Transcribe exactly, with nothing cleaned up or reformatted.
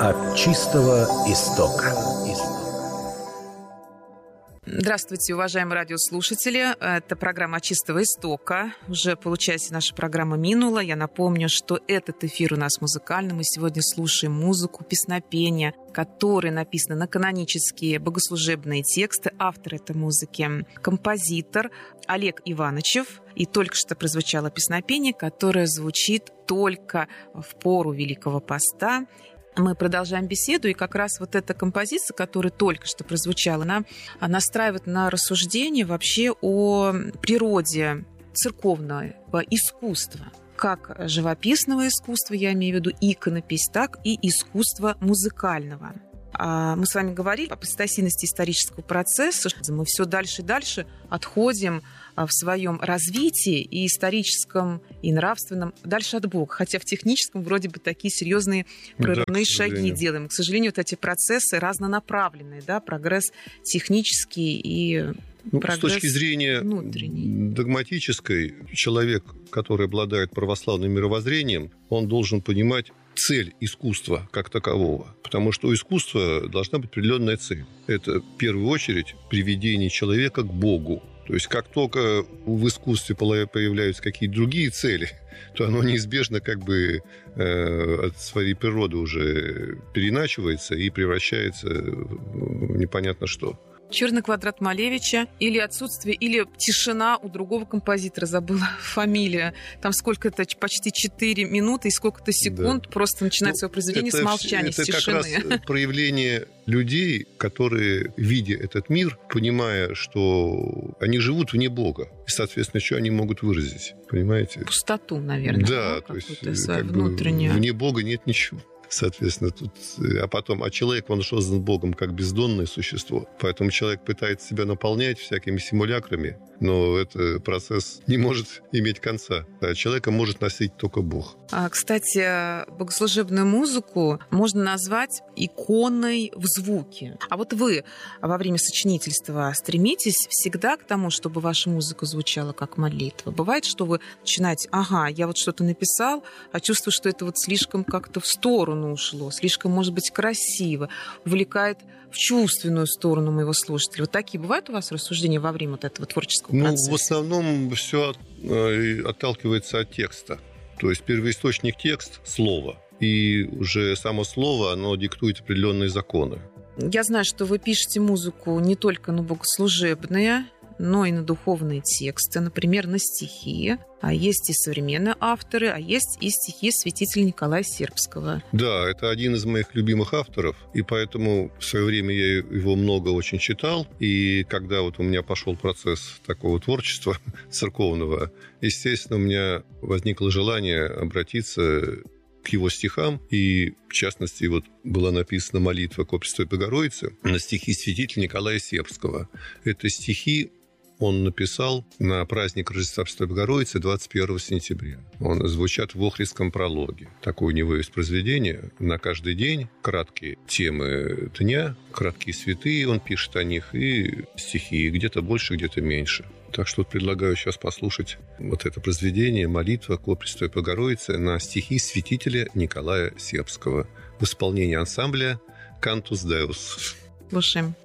От чистого истока. Здравствуйте, уважаемые радиослушатели. Это программа «От чистого истока». Уже получается, наша программа минула. Я напомню, что этот эфир у нас музыкальный. Мы сегодня слушаем музыку, песнопения, которые написаны на канонические богослужебные тексты. Автор этой музыки – композитор Олег Иванычев. И только что прозвучало песнопение, которое звучит только в пору Великого Поста. Мы продолжаем беседу, и как раз вот эта композиция, которая только что прозвучала, она настраивает на рассуждение вообще о природе церковного искусства. Как живописного искусства, я имею в виду иконопись, так и искусства музыкального. Мы с вами говорили о пластичности исторического процесса. Мы все дальше и дальше отходим в своем развитии и историческом, и нравственном дальше от Бога. Хотя в техническом вроде бы такие серьезные прорывные да, шаги делаем. К сожалению, вот эти процессы разнонаправленные. Да? Прогресс технический и ну, прогресс с точки зрения внутренний. Догматической, человек, который обладает православным мировоззрением, он должен понимать цель искусства как такового. Потому что у искусства должна быть определенная цель. Это, в первую очередь, приведение человека к Богу. То есть, как только в искусстве появляются какие-то другие цели, то оно неизбежно как бы э, от своей природы уже переначивается и превращается в непонятно что. «Черный квадрат» Малевича, или отсутствие, или тишина у другого композитора, забыла фамилия. Там сколько-то, почти четыре минуты и сколько-то секунд, да. Просто начинает ну, свое произведение с молчания, это с тишины. Это как раз проявление людей, которые, видя этот мир, понимая, что они живут вне Бога, и, соответственно, что они могут выразить, понимаете? Пустоту, наверное. Да, то есть как внутреннюю. Вне Бога нет ничего. Соответственно, тут... А потом, а человек, он создан Богом как бездонное существо. Поэтому человек пытается себя наполнять всякими симулякрами, но этот процесс не может иметь конца. А человека может носить только Бог. А, кстати, богослужебную музыку можно назвать иконой в звуке. А вот вы во время сочинительства стремитесь всегда к тому, чтобы ваша музыка звучала как молитва? Бывает, что вы начинаете, ага, я вот что-то написал, а чувствую, что это вот слишком как-то в сторону ушло, слишком, может быть, красиво, увлекает в чувственную сторону моего слушателя. Вот такие бывают у вас рассуждения во время вот этого творческого ну, процесса? В основном все отталкивается от текста. То есть первоисточник текст – слово. И уже само слово, оно диктует определенные законы. Я знаю, что вы пишете музыку не только на богослужебные, но и на духовные тексты, например, на стихи. А есть и современные авторы, а есть и стихи святителя Николая Сербского. Да, это один из моих любимых авторов, и поэтому в свое время я его много очень читал. И когда вот у меня пошел процесс такого творчества церковного, естественно, у меня возникло желание обратиться к его стихам, и, в частности, вот была написана молитва ко Пресвятой Богородице на стихи святителя Николая Сербского. Это стихи он написал на праздник Рождества Пресвятой Богородицы двадцать первого сентября. Он звучат в Охридском прологе. Такое у него есть произведение. На каждый день краткие темы дня, краткие святые, он пишет о них, и стихи, где-то больше, где-то меньше. Так что вот предлагаю сейчас послушать вот это произведение «Молитва ко Пресвятой Богородице» на стихи святителя Николая Сербского в исполнении ансамбля «Cantus Deus». Слушаем.